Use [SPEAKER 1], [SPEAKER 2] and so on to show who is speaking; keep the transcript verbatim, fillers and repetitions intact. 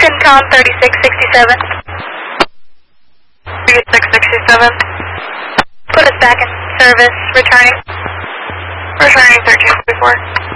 [SPEAKER 1] Incom thirty-six sixty-seven.
[SPEAKER 2] thirty-six sixty-seven.
[SPEAKER 1] Put us back in service, returning.
[SPEAKER 2] Returning thirteen forty-four.